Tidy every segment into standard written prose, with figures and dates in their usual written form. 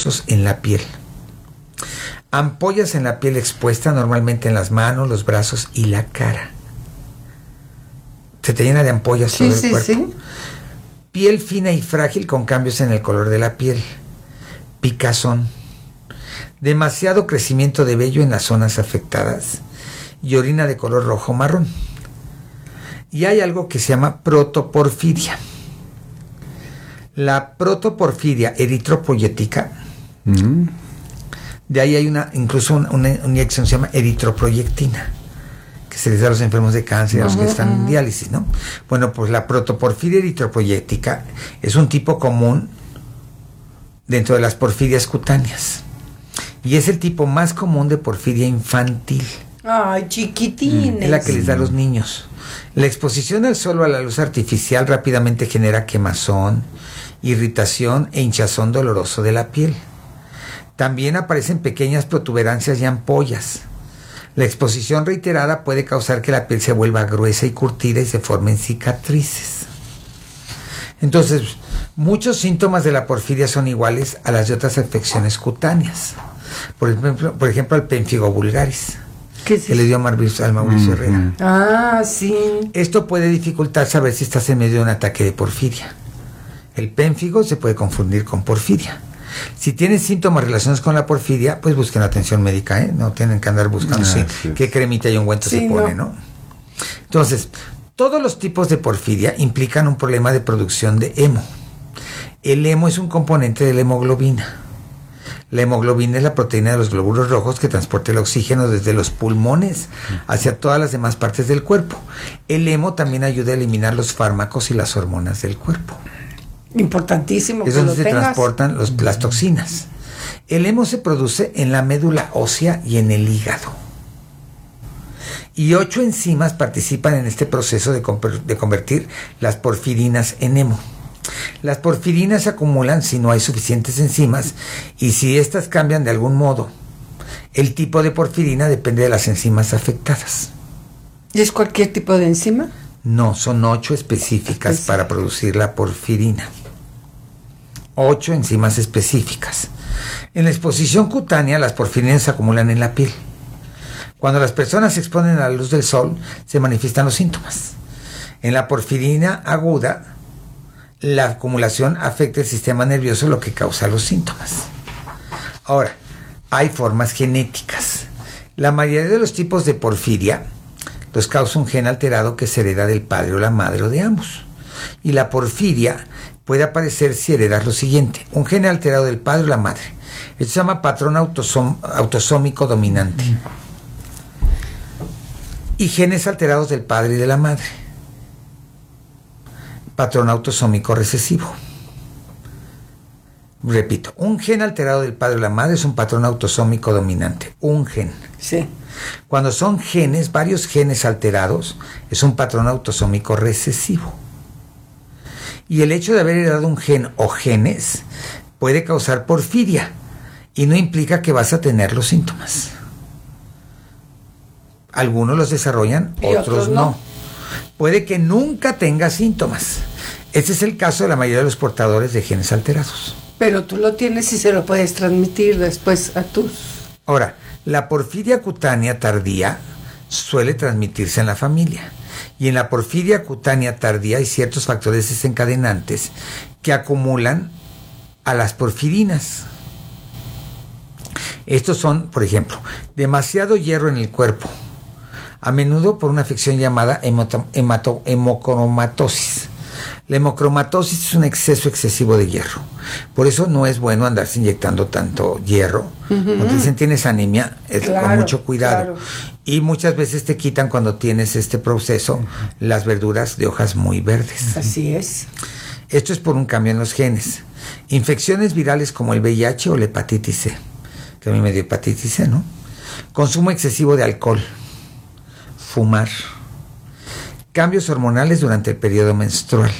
mucosos en la piel. Ampollas en la piel expuesta, normalmente en las manos, los brazos y la cara. Se te llena de ampollas todo el cuerpo. Sí. Piel fina y frágil con cambios en el color de la piel. Picazón. Demasiado crecimiento de vello en las zonas afectadas. Y orina de color rojo o marrón. Y hay algo que se llama protoporfiria. La protoporfiria eritropoyética, de ahí hay incluso una inyección que se llama eritroproyectina, que se les da a los enfermos de cáncer, a los que están en diálisis, ¿no? Bueno, pues la protoporfiria eritroproyética es un tipo común dentro de las porfirias cutáneas. Y es el tipo más común de porfiria infantil. ¡Ay, chiquitines! Es la que les da a los niños. La exposición al sol o a la luz artificial rápidamente genera quemazón, irritación e hinchazón doloroso de la piel. También aparecen pequeñas protuberancias y ampollas. La exposición reiterada puede causar que la piel se vuelva gruesa y curtida y se formen cicatrices. Entonces, muchos síntomas de la porfiria son iguales a las de otras afecciones cutáneas. Por ejemplo, al pénfigo vulgaris, que le dio al Mauricio Herrera. Ah, sí. Esto puede dificultar saber si estás en medio de un ataque de porfiria. El pénfigo se puede confundir con porfiria. Si tienes síntomas relacionados con la porfiria, pues busquen atención médica, ¿eh? No tienen que andar buscando qué cremita y ungüento se pone, ¿no? Entonces, todos los tipos de porfiria implican un problema de producción de hemo. El hemo es un componente de la hemoglobina. La hemoglobina es la proteína de los glóbulos rojos que transporta el oxígeno desde los pulmones hacia todas las demás partes del cuerpo. El hemo también ayuda a eliminar los fármacos y las hormonas del cuerpo. Importantísimo. Es donde se transportan las toxinas. El hemo se produce en la médula ósea y en el hígado. Y 8 enzimas participan en este proceso de convertir las porfirinas en hemo. Las porfirinas se acumulan si no hay suficientes enzimas y si éstas cambian de algún modo. El tipo de porfirina depende de las enzimas afectadas. ¿Y es cualquier tipo de enzima? No, son 8 específicas para producir la porfirina. 8 enzimas específicas. En la exposición cutánea, las porfirinas se acumulan en la piel. Cuando las personas se exponen a la luz del sol, se manifiestan los síntomas. En la porfirina aguda, la acumulación afecta el sistema nervioso, lo que causa los síntomas. Ahora, hay formas genéticas. La mayoría de los tipos de porfiria los causa un gen alterado que se hereda del padre o la madre o de ambos. Y la porfiria puede aparecer si heredas lo siguiente: un gen alterado del padre o la madre. Esto se llama patrón autosómico dominante. Y genes alterados del padre y de la madre. Patrón autosómico recesivo. Repito, un gen alterado del padre o la madre es un patrón autosómico dominante. Un gen. Sí. Cuando son genes, varios genes alterados, es un patrón autosómico recesivo. Y el hecho de haber heredado un gen o genes puede causar porfiria y no implica que vas a tener los síntomas. Algunos los desarrollan, otros no. Puede que nunca tengas síntomas. Este es el caso de la mayoría de los portadores de genes alterados. Pero tú lo tienes y se lo puedes transmitir después a tus... Ahora, la porfiria cutánea tardía suele transmitirse en la familia. Y en la porfiria cutánea tardía hay ciertos factores desencadenantes que acumulan a las porfirinas. Estos son, por ejemplo, demasiado hierro en el cuerpo, a menudo por una afección llamada hemocromatosis. La hemocromatosis es un exceso excesivo de hierro. Por eso no es bueno andarse inyectando tanto hierro. Cuando dicen tienes anemia, con mucho cuidado. Claro. Y muchas veces te quitan, cuando tienes este proceso, las verduras de hojas muy verdes. Así es. Esto es por un cambio en los genes. Infecciones virales como el VIH o la hepatitis C, que a mí me dio hepatitis C, ¿no? Consumo excesivo de alcohol. Fumar. Cambios hormonales durante el periodo menstrual.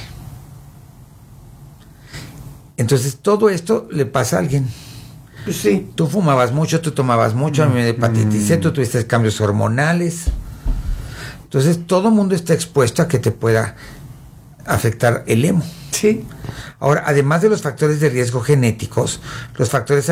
Entonces, todo esto le pasa a alguien. Sí. Tú fumabas mucho, tú tomabas mucho, a mí me dio hepatitis C, tú tuviste cambios hormonales. Entonces, todo el mundo está expuesto a que te pueda afectar el hemo. Sí. Ahora, además de los factores de riesgo genéticos, los factores